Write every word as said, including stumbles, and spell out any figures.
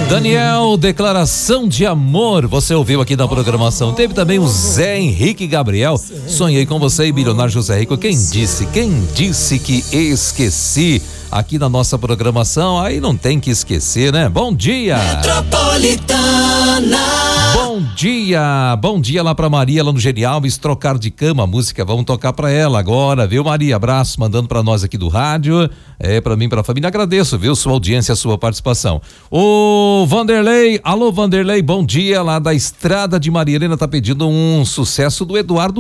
Daniel, declaração de amor, você ouviu aqui na programação. Teve também o Zé Henrique Gabriel, sonhei com você e bilionário José Rico. Quem disse, quem disse que esqueci? Aqui na nossa programação, aí não tem que esquecer, né? Bom dia! Metropolitana. Bom dia, bom dia lá pra Maria, lá no Genialves, trocar de cama, a música, vamos tocar pra ela agora, viu, Maria? Abraço, mandando pra nós aqui do rádio, é, pra mim, pra família, agradeço, viu, sua audiência, a sua participação. O Vanderlei, alô Vanderlei, bom dia, lá da Estrada de Maria Helena, tá pedindo um sucesso do Eduardo